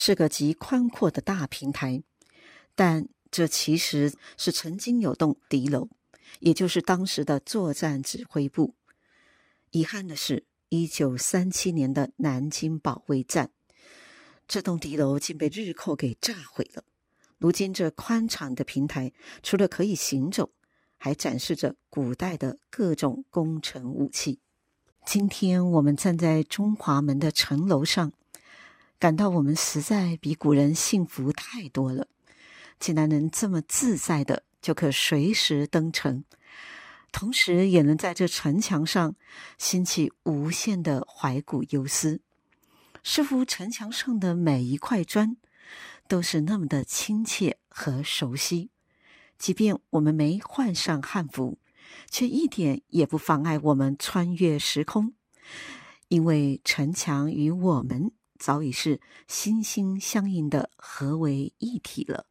是个极宽阔的大平台，但这其实是曾经有栋敌楼，也就是当时的作战指挥部。遗憾的是，1937年的南京保卫战，这栋敌楼竟被日寇给炸毁了。如今这宽敞的平台，除了可以行走，还展示着古代的各种工程武器。今天我们站在中华门的城楼上，感到我们实在比古人幸福太多了，竟然能这么自在的就可随时登城，同时也能在这城墙上兴起无限的怀古忧思，似乎城墙上的每一块砖都是那么的亲切和熟悉。即便我们没换上汉服，却一点也不妨碍我们穿越时空，因为城墙与我们早已是心心相印的合为一体了。